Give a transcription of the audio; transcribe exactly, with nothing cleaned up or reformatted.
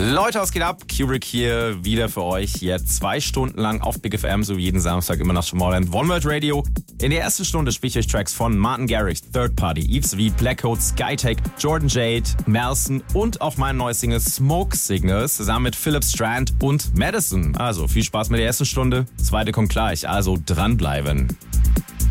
Leute, was geht ab? Kubrick hier wieder für euch. Jetzt zwei Stunden lang auf Big F M, so wie jeden Samstag immer nach Tomorrowland. One World Radio. In der ersten Stunde spiele ich euch Tracks von Martin Garrix, Third Party, Yves V, Blackcoat, Skytech, Jordan Jade, Melson und auch mein neues Single Smoke Signals zusammen mit Philip Strand und Madison. Also viel Spaß mit der ersten Stunde. Zweite kommt gleich, also dranbleiben.